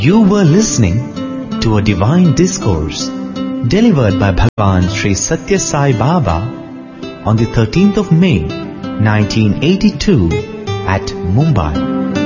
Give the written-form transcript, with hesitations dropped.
You were listening to a divine discourse delivered by Bhagavan Sri Satya Sai Baba on the 13th of May 1982 at Mumbai.